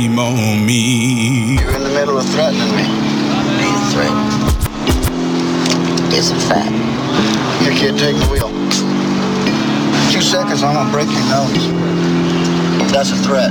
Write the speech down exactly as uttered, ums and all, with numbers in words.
on me. You're in the middle of threatening me. Ain't a threat. It's a fact. Here, kid, take the wheel. Two seconds, I'm gonna break your nose. That's a threat.